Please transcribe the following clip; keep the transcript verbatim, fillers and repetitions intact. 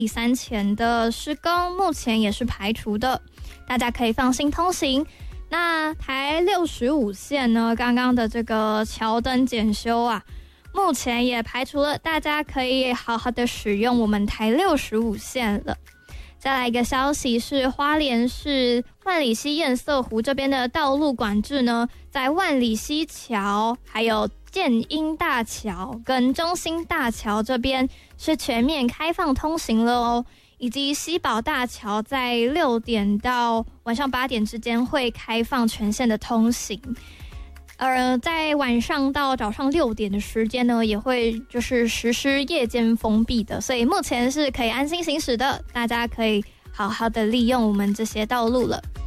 三前的施工目前也是排除的，大家可以放心通行。那台六十五线呢，刚刚的这个桥灯检修啊，目前也排除了，大家可以好好的使用我们台六十五线了。再来一个消息是，花莲市万里溪堰塞湖这边的道路管制呢，在万里溪桥、还有建英大桥跟中兴大桥这边是全面开放通行了哦，以及西宝大桥在六点到晚上八点之间会开放全线的通行。呃，在晚上到早上六点的时间呢，也会就是实施夜间封闭的，所以目前是可以安心行驶的，大家可以好好的利用我们这些道路了。